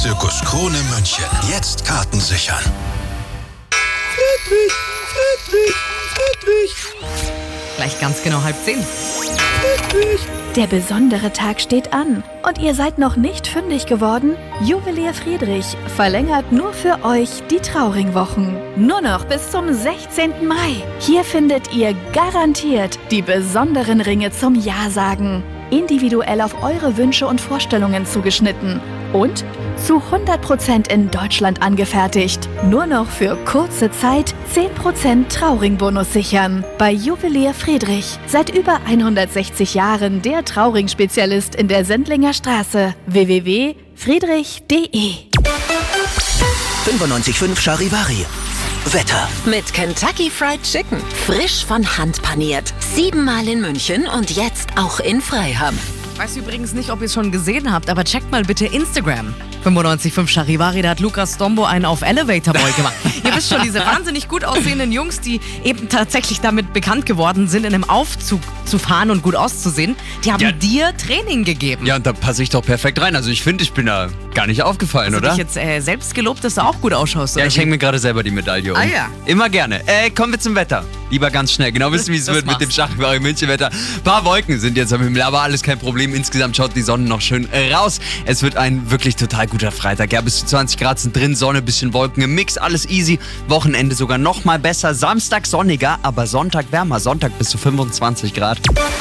Zirkus Krone München. Jetzt Karten sichern. Friedrich. Gleich ganz genau 9:30. Der besondere Tag steht an und ihr seid noch nicht fündig geworden? Juwelier Friedrich verlängert nur für euch die Trauringwochen. Nur noch bis zum 16. Mai. Hier findet ihr garantiert die besonderen Ringe zum Ja-Sagen. Individuell auf eure Wünsche und Vorstellungen zugeschnitten. Und zu 100% in Deutschland angefertigt. Nur noch für kurze Zeit 10% Trauringbonus sichern. Bei Juwelier Friedrich. Seit über 160 Jahren der Trauring-Spezialist in der Sendlinger Straße. www.friedrich.de 95.5 Charivari. Wetter. Mit Kentucky Fried Chicken. Frisch von Hand paniert. 7-mal in München und jetzt auch in Freiham. Ich weiß übrigens nicht, ob ihr es schon gesehen habt, aber checkt mal bitte Instagram. 95.5 Charivari, da hat Lukas Dombo einen auf Elevator Boy gemacht. Ihr wisst schon, diese wahnsinnig gut aussehenden Jungs, die eben tatsächlich damit bekannt geworden sind, in einem Aufzug zu fahren und gut auszusehen, die haben dir Training gegeben. Ja, und da passe ich doch perfekt rein. Also ich finde, ich bin da gar nicht aufgefallen, Hast du oder? dich jetzt selbst gelobt, dass du auch gut ausschaust? Ja, oder ich wie? hänge mir gerade selber die Medaille um. Ah ja. Immer gerne. Kommen wir zum Wetter. Lieber ganz schnell. Genau wissen, wie es Das wird mit dem machst Charivari München Wetter. Ein paar Wolken sind jetzt am Himmel, aber alles kein Problem. Insgesamt schaut die Sonne noch schön raus. Es wird ein wirklich total guter Freitag. Ja, bis zu 20 Grad sind drin, Sonne, bisschen Wolken im Mix, alles easy. Wochenende sogar noch mal besser. Samstag sonniger, aber Sonntag wärmer. Sonntag bis zu 25 Grad.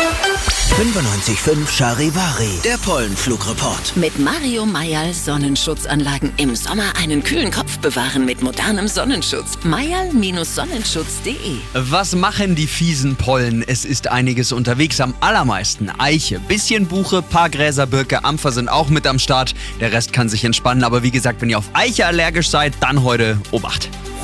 95.5 Charivari. Der Pollenflugreport. Mit Mario Mayall Sonnenschutzanlagen. Im Sommer einen kühlen Kopf bewahren mit modernem Sonnenschutz. Mayall-sonnenschutz.de. Was machen die fiesen Pollen? Es ist einiges unterwegs. Am allermeisten Eiche, bisschen Buche, paar Gräser, Birke, Ampfer sind auch mit am Start. Der Rest kann sich entspannen. Aber wie gesagt, wenn ihr auf Eiche allergisch seid, dann heute Obacht.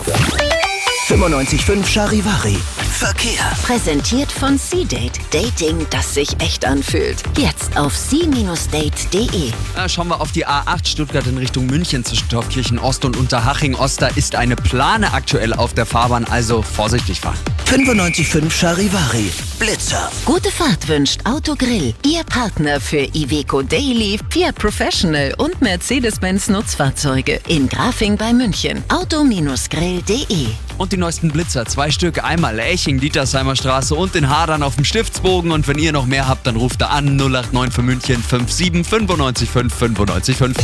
95.5 Charivari. Verkehr. Präsentiert von C-Date. Dating, das sich echt anfühlt. Jetzt auf c-date.de. Schauen wir auf die A8 Stuttgart in Richtung München zwischen Dorfkirchen Ost und Unterhaching Ost. Da ist eine Plane aktuell auf der Fahrbahn, also vorsichtig fahren. 95.5 Charivari. Blitzer. Gute Fahrt wünscht Autogrill. Ihr Partner für Iveco Daily, Fiat Professional und Mercedes-Benz Nutzfahrzeuge. In Grafing bei München. Auto-grill.de. Und die neuesten Blitzer, 2 Stück, einmal Eching, Dietersheimer Straße und in Hadern auf dem Stiftsbogen. Und wenn ihr noch mehr habt, dann ruft da an 089 für München 57 95 5 95 5.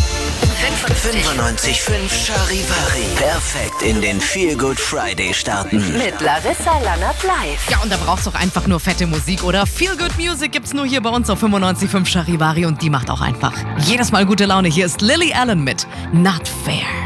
95.5 Charivari. Perfekt in den Feel Good Friday starten. Mit Larissa Lannert live. Ja, und da brauchst du auch einfach nur fette Musik oder Feel Good Music gibt's nur hier bei uns auf 95.5 Charivari und die macht auch einfach jedes Mal gute Laune. Hier ist Lily Allen mit Not Fair.